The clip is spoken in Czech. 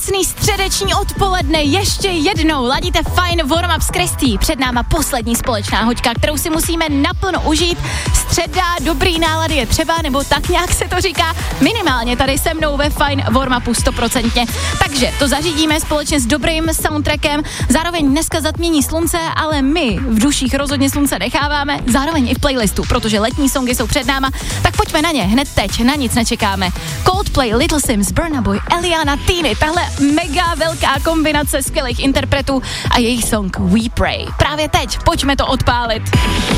Krásný středeční odpoledne, ještě jednou ladíte fajn warm-up s Kristý. Před náma poslední společná hoďka, kterou si musíme naplno užít. Středa, dobrý nálady je třeba, nebo tak nějak se to říká, minimálně tady se mnou ve fajn warm-upu 100%. Takže to zařídíme společně s dobrým soundtrackem. Zároveň dneska zatmění slunce, ale my v duších rozhodně slunce necháváme, zároveň i v playlistu, protože letní songy jsou před náma, tak pojďme na ně hned teď, na nic nečekáme. Coldplay, Little Sims, Burna Boy, Eliana, Teeny, tahle mega velká kombinace skvělých interpretů a jejich song We Pray. Právě teď, pojďme to odpálit.